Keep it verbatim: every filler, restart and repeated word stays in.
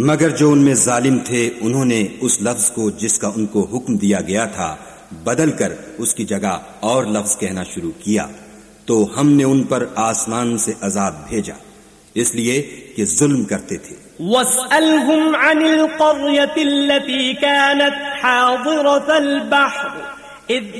मगर जो उनमें जालिम थे उन्होंने उस लफ्ज को जिसका उनको हुक्म दिया गया था बदलकर उसकी जगह और लफ्ज कहना शुरू किया, तो हमने उन पर आसमान से अजाब भेजा इसलिए कि जुल्म करते थे। वस्अलहुम अनिल क़र्यतिल्लती कानत हादिरतल बहर इज़